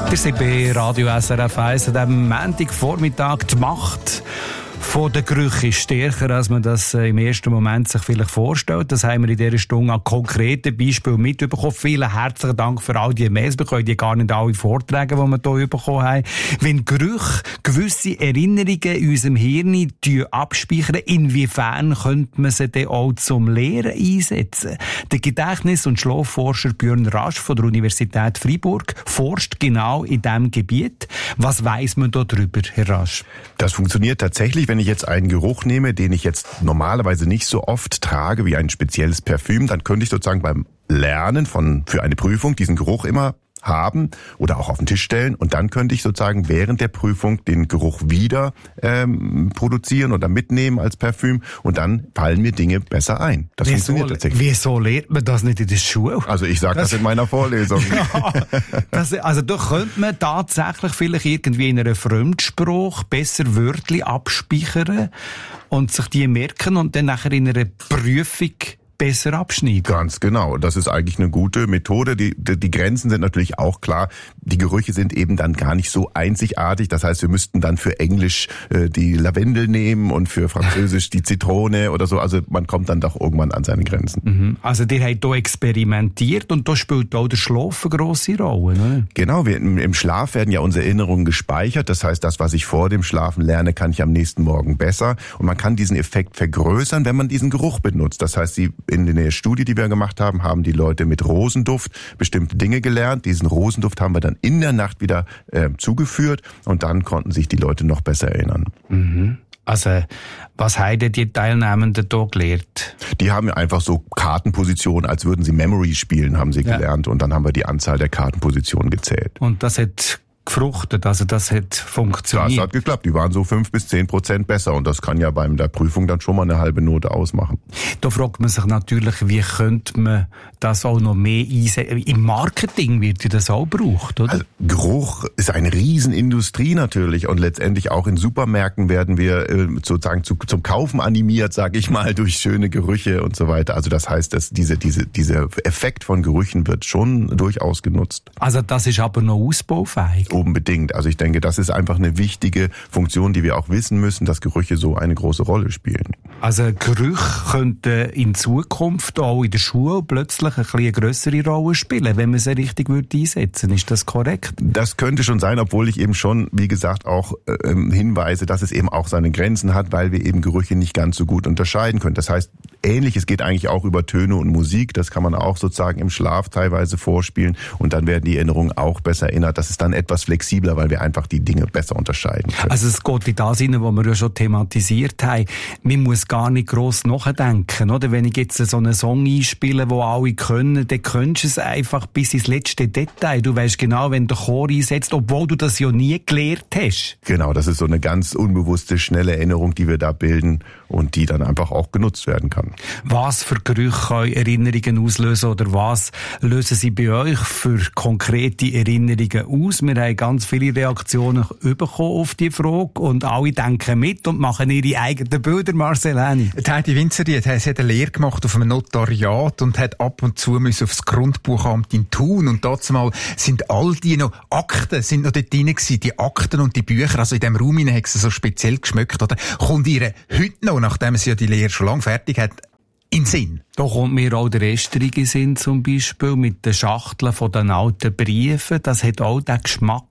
Ihr seid bei Radio SRF 1 an diesem Montagvormittag. Die Macht von den Gerüchen ist stärker, als man das im ersten Moment sich vielleicht vorstellt. Das haben wir in dieser Stunde an konkreten Beispielen mitbekommen. Vielen herzlichen Dank für all die Mails. Wir können die gar nicht alle vortragen, die wir hier bekommen haben. Wenn Gerüche gewisse Erinnerungen in unserem Hirn abspeichern, inwiefern könnte man sie dann auch zum Lehren einsetzen? Der Gedächtnis- und Schlafforscher Björn Rasch von der Universität Freiburg forscht genau in diesem Gebiet. Was weiss man da drüber, Herr Rasch? Das funktioniert tatsächlich, wenn ich jetzt einen Geruch nehme, den ich jetzt normalerweise nicht so oft trage wie ein spezielles Parfüm, dann könnte ich sozusagen beim Lernen für eine Prüfung diesen Geruch immer haben oder auch auf den Tisch stellen und dann könnte ich sozusagen während der Prüfung den Geruch wieder produzieren oder mitnehmen als Parfüm und dann fallen mir Dinge besser ein. Das funktioniert tatsächlich. Wieso lernt man das nicht in der Schule? Also ich sage das in meiner Vorlesung. Ja, also da könnte man tatsächlich vielleicht irgendwie in einer Fremdsprache besser Wörtchen abspeichern und sich die merken und dann nachher in einer Prüfung besser abschneiden. Ganz genau. Das ist eigentlich eine gute Methode. Die Grenzen sind natürlich auch klar. Die Gerüche sind eben dann gar nicht so einzigartig. Das heißt, wir müssten dann für Englisch die Lavendel nehmen und für Französisch die Zitrone oder so. Also man kommt dann doch irgendwann an seine Grenzen. Mhm. Also ihr habt hier experimentiert und da spielt auch der Schlaf eine grosse Rolle, oder? Genau. Im Schlaf werden ja unsere Erinnerungen gespeichert. Das heißt, das, was ich vor dem Schlafen lerne, kann ich am nächsten Morgen besser. Und man kann diesen Effekt vergrößern, wenn man diesen Geruch benutzt. Das heißt, in der Studie, die wir gemacht haben, haben die Leute mit Rosenduft bestimmte Dinge gelernt. Diesen Rosenduft haben wir dann in der Nacht wieder zugeführt und dann konnten sich die Leute noch besser erinnern. Mhm. Also, was haben die Teilnehmenden da gelernt? Die haben einfach so Kartenpositionen, als würden sie Memory spielen, haben sie gelernt und dann haben wir die Anzahl der Kartenpositionen gezählt. Und das hat gefruchtet, also das hat funktioniert. Das hat geklappt, die waren so 5-10% besser und das kann ja bei der Prüfung dann schon mal eine halbe Note ausmachen. Da fragt man sich natürlich, wie könnte man das auch noch mehr einsetzen? Im Marketing wird ja das auch gebraucht, oder? Also Geruch ist eine Riesenindustrie natürlich und letztendlich auch in Supermärkten werden wir sozusagen zum Kaufen animiert, sage ich mal, durch schöne Gerüche und so weiter. Also das heißt, dass dieser Effekt von Gerüchen wird schon durchaus genutzt. Also das ist aber noch ausbaufähig? Unbedingt. Also ich denke, das ist einfach eine wichtige Funktion, die wir auch wissen müssen, dass Gerüche so eine große Rolle spielen. Also Gerüche könnten in Zukunft auch in der Schule plötzlich eine grössere Rolle spielen, wenn man sie richtig einsetzen würde. Ist das korrekt? Das könnte schon sein, obwohl ich eben schon, wie gesagt, auch hinweise, dass es eben auch seine Grenzen hat, weil wir eben Gerüche nicht ganz so gut unterscheiden können. Das heißt, Ähnliches geht eigentlich auch über Töne und Musik. Das kann man auch sozusagen im Schlaf teilweise vorspielen und dann werden die Erinnerungen auch besser erinnert. Das ist dann etwas flexibler, weil wir einfach die Dinge besser unterscheiden können. Also es geht in das hinein, was wir ja schon thematisiert haben. Man muss gar nicht gross nachdenken, oder? Wenn ich jetzt so einen Song einspiele, den alle können, dann kennst du es einfach bis ins letzte Detail. Du weißt genau, wenn der Chor einsetzt, obwohl du das ja nie gelernt hast. Genau, das ist so eine ganz unbewusste, schnelle Erinnerung, die wir da bilden und die dann einfach auch genutzt werden kann. Was für Gerüche können Erinnerungen auslösen oder was lösen sie bei euch für konkrete Erinnerungen aus? Wir haben ganz viele Reaktionen bekommen auf die Frage und alle denken mit und machen ihre eigenen Bilder, Marcel Henny. Heidi Winzerried hat eine Lehre gemacht auf einem Notariat und hat ab und zu aufs Grundbuchamt in Thun und dazu mal sind all die noch Akten, sind noch dort drin gewesen, die Akten und die Bücher, also in diesem Raum hinein hat sie so speziell geschmeckt, oder? Kommt ihr heute noch, nachdem sie ja die Lehre schon lange fertig hat, in Sinn? Da kommt mir auch der Estrige Sinn zum Beispiel mit den Schachteln von den alten Briefen. Das hat auch den Geschmack.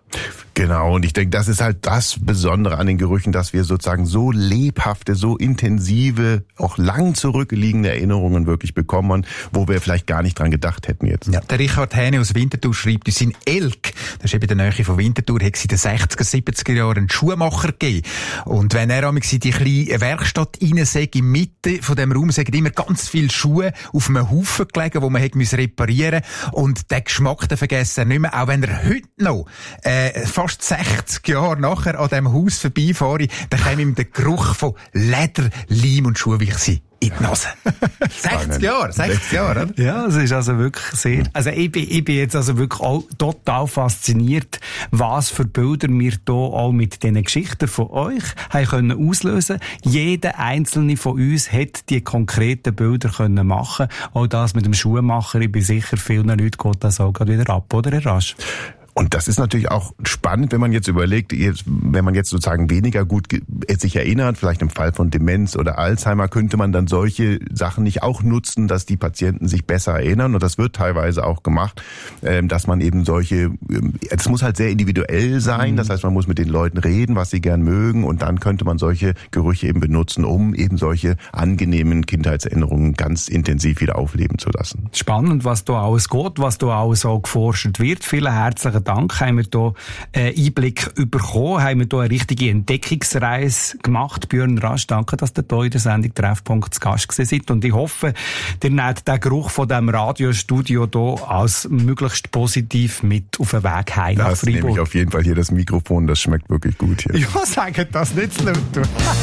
Genau, und ich denke, das ist halt das Besondere an den Gerüchen, dass wir sozusagen so lebhafte, so intensive, auch lang zurückliegende Erinnerungen wirklich bekommen, wo wir vielleicht gar nicht dran gedacht hätten jetzt. Ja, der Richard Hähne aus Winterthur schreibt, in sein Elk, das ist eben in der Nähe von Winterthur, hat es in den 60er, 70er Jahren einen Schuhmacher gegeben. Und wenn er in die kleine Werkstatt rein sei, in der Mitte von dem Raum, sind immer ganz viele Schuhe auf einem Haufen gelegen, wo man hätte reparieren müssen. Und den Geschmack, den vergessen er nicht mehr, auch wenn er heute noch, fast 60 Jahre nachher an diesem Haus vorbeifahre, dann käme ihm der Geruch von Leder, Leim und Schuhwichse in die Nase. 60 Jahre, oder? Ja, es ist also wirklich sehr, also ich bin jetzt also wirklich auch total fasziniert, was für Bilder wir hier auch mit diesen Geschichten von euch haben können auslösen. Jeder einzelne von uns hat die konkreten Bilder können machen. Auch das mit dem Schuhmacher, ich bin sicher, vielen Leuten geht das auch gerade wieder ab, oder Herr Rasch? Und das ist natürlich auch spannend, wenn man jetzt überlegt, wenn man jetzt sozusagen weniger gut sich erinnert, vielleicht im Fall von Demenz oder Alzheimer, könnte man dann solche Sachen nicht auch nutzen, dass die Patienten sich besser erinnern. Und das wird teilweise auch gemacht, dass man eben es muss halt sehr individuell sein. Das heißt, man muss mit den Leuten reden, was sie gern mögen. Und dann könnte man solche Gerüche eben benutzen, um eben solche angenehmen Kindheitserinnerungen ganz intensiv wieder aufleben zu lassen. Spannend, was da alles geht, was da alles auch geforscht wird. Vielen herzlichen Dank. Haben wir da einen Einblick bekommen, haben wir da eine richtige Entdeckungsreise gemacht. Björn Rasch, danke, dass ihr hier in der Sendung Treffpunkt zu Gast gewesen seid. Und ich hoffe, ihr nehmt den Geruch von diesem Radiostudio hier als möglichst positiv mit auf den Weg heim nach Freiburg. Das nehme ich auf jeden Fall hier, das Mikrofon, das schmeckt wirklich gut hier. Ja, sagt das nicht, Leute.